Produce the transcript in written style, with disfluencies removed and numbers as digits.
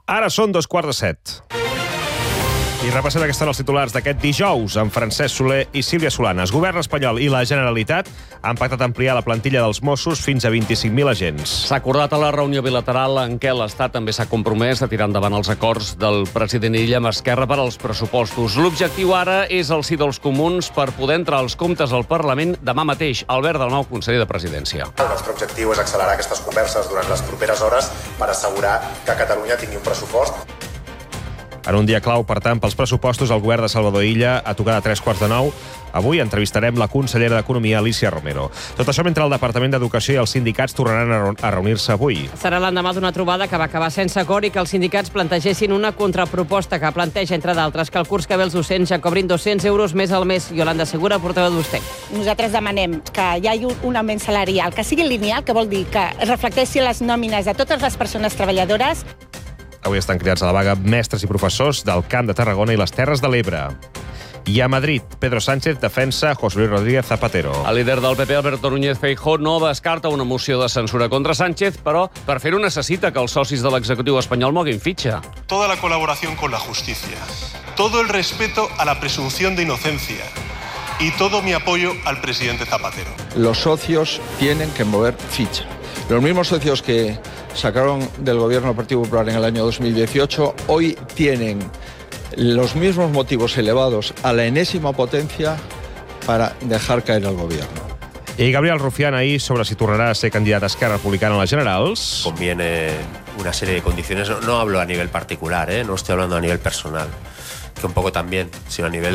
Ara són 2:15. I repassem aquesta hora els titulars d'aquest dijous amb Francesc Soler i Sílvia Solanes. Govern espanyol i la Generalitat han pactat ampliar la plantilla dels Mossos fins a 25.000 agents. S'ha acordat a la reunió bilateral en què l'Estat també s'ha compromès a tirar endavant els acords del president Illa amb Esquerra per als pressupostos. L'objectiu ara és el sí dels comuns per poder entrar als comptes al Parlament demà mateix. Albert Dalmau, conseller de Presidència. El nostre objectiu és accelerar aquestes converses durant les properes hores per assegurar que Catalunya tingui un pressupost. En un dia clau, per tant, pels pressupostos, el govern de Salvador Illa a tocar de 8:45. Avui entrevistarem la consellera d'Economia, Alícia Romero. Tot això mentre el Departament d'Educació i els sindicats tornaran a reunir-se avui. Serà l'endemà d'una trobada que va acabar sense acord i que els sindicats plantegessin una contraproposta que planteja, entre d'altres, que el curs que ve els docents ja cobrin 200 euros més al mes. Yolanda Segura, portaveu d'USTEC. Nosaltres demanem que hi hagi un augment salarial, que sigui lineal, que vol dir que reflecteixi les nòmines de totes les persones treballadores. Avui estan cridats a la vaga mestres i professors del Camp de Tarragona i les Terres de l'Ebre. I a Madrid, Pedro Sánchez defensa José Luis Rodríguez Zapatero. El líder del PP, Alberto Núñez Feijóo, no descarta una moció de censura contra Sánchez, però per fer-ho necessita que els socis de l'executiu espanyol moguin fitxa. Toda la colaboración con la justicia, todo el respeto a la presunción de inocencia y todo mi apoyo al presidente Zapatero. Los socios tienen que mover ficha. Los mismos socios que sacaron del gobierno del Partido Popular en el año 2018, hoy tienen los mismos motivos elevados a la enésima potencia para dejar caer al gobierno. I Gabriel Rufián ahir sobre si tornarà a ser candidat a Esquerra Republicana a les generals. Conviene una serie de condiciones, no hablo a nivel particular, no estoy hablando a nivel personal, que un poco también, sino a nivel